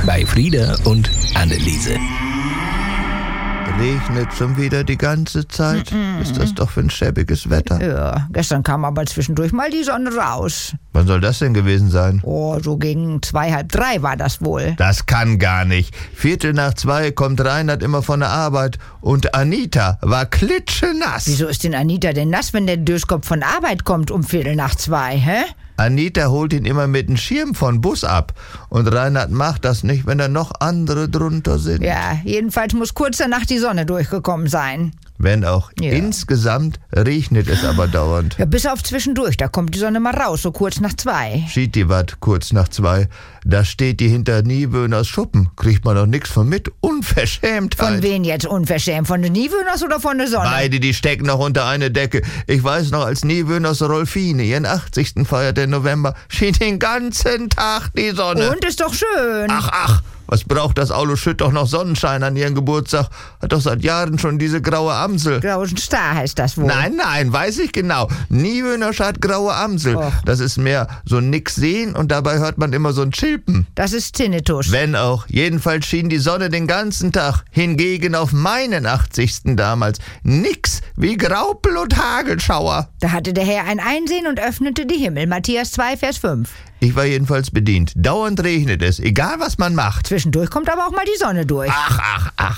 bei Frieda und Anneliese. Regnet schon wieder die ganze Zeit? Ist das doch für ein schäbiges Wetter. Ja, gestern kam aber zwischendurch mal die Sonne raus. Wann soll das denn gewesen sein? Oh, so gegen 2, halb 3 war das wohl. Das kann gar nicht. 1:45 kommt Reinhard immer von der Arbeit und Anita war klitschenass. Wieso ist denn Anita denn nass, wenn der Döskopf von Arbeit kommt um 1:45, hä? Anita holt ihn immer mit dem Schirm von Bus ab. Und Reinhard macht das nicht, wenn da noch andere drunter sind. Ja, jedenfalls muss kurz danach die Sonne durchgekommen sein. Wenn auch. Ja. Insgesamt regnet es aber dauernd. Ja, bis auf zwischendurch, da kommt die Sonne mal raus, so kurz nach 2. Schied die Watt kurz nach 2. Da steht die hinter Niewöhners Schuppen. Kriegt man doch nichts von mit. Unverschämtheit. Von wen jetzt unverschämt? Von den Niewöhners oder von der Sonne? Beide, die stecken noch unter eine Decke. Ich weiß noch, als Niewöhners Rolfine ihren 80. feierte im November, schien den ganzen Tag die Sonne. Und ist doch schön. Ach, was braucht das Aulo Schütt doch noch Sonnenschein an ihren Geburtstag? Hat doch seit Jahren schon diese graue Amsel. Grauen Star heißt das wohl. Nein, weiß ich genau. Niewöhner hat graue Amsel. Och. Das ist mehr so nix sehen und dabei hört man immer so ein Chilpen. Das ist Tinnitus. Wenn auch. Jedenfalls schien die Sonne den ganzen Tag. Hingegen auf meinen 80. damals nix wie Graupel und Hagelschauer. Da hatte der Herr ein Einsehen und öffnete die Himmel. Matthäus 2, Vers 5. Ich war jedenfalls bedient. Dauernd regnet es, egal was man macht. Zwischendurch kommt aber auch mal die Sonne durch. Ach.